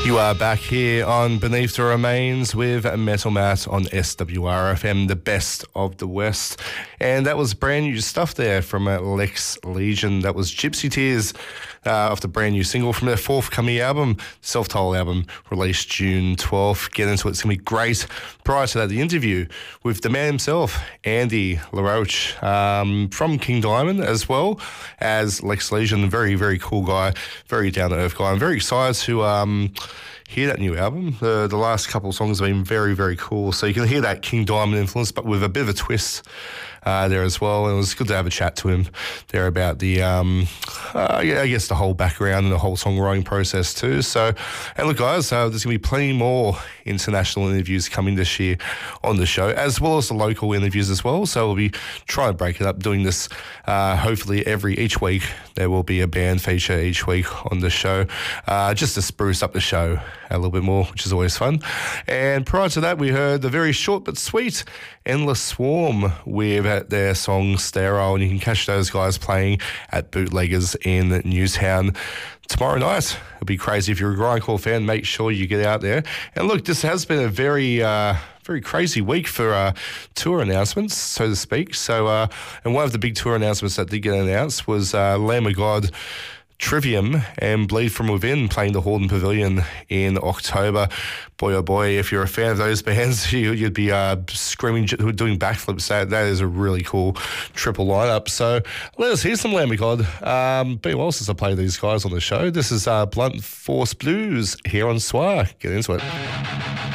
You are back here on Beneath the Remains with Metal Matt on SWRFM, the best of the West. And that was brand new stuff there from Lex Legion. That was Gypsy Tears off the brand new single from their forthcoming album, self-titled album, released June 12th. Get into it, it's going to be great. Prior to that, the interview with the man himself, Andy LaRoche, from King Diamond, as well as Lex Legion. Very, very cool guy, very down-to-earth guy. I'm very excited to hear that new album. The last couple of songs have been very, very cool. So you can hear that King Diamond influence, but with a bit of a twist there as well. And it was good to have a chat to him there about the, I guess, the whole background and the whole songwriting process too. So, and look, guys, there's going to be plenty more international interviews coming this year on the show, as well as the local interviews as well. So we'll be trying to break it up, doing this hopefully each week. There will be a band feature each week on the show, just to spruce up the show a little bit more, which is always fun. And prior to that, we heard the very short but sweet Endless Swarm with their song Sterile, and you can catch those guys playing at Bootleggers in Newtown tomorrow night. It'll be crazy. If you're a grindcore fan, make sure you get out there. And look, this has been a very crazy week for tour announcements, so to speak. So, and one of the big tour announcements that did get announced was Lamb of God, Trivium and Bleed From Within playing the Hordern Pavilion in October. Boy, oh boy, if you're a fan of those bands, you'd be screaming, doing backflips. That is a really cool triple lineup. So let us hear some Lamb of God. But who else has to play these guys on the show? This is Blunt Force Blues here on SWR. Get into it.